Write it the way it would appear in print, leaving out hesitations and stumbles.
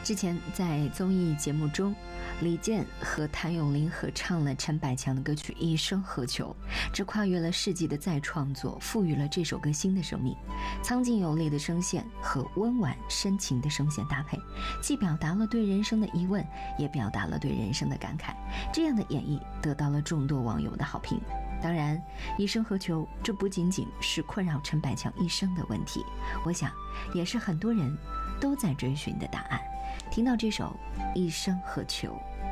之前在综艺节目中，李健和谭咏麟合唱了陈百强的歌曲《一生何求》，这跨越了世纪的再创作，赋予了这首歌新的生命。苍劲有力的声线和温婉深情的声线搭配，既表达了对人生的疑问，也表达了对人生的感慨。这样的演绎得到了众多网友的好评。当然，一生何求，这不仅仅是困扰陈百强一生的问题，我想也是很多人都在追寻的答案。听到这首《一生何求》，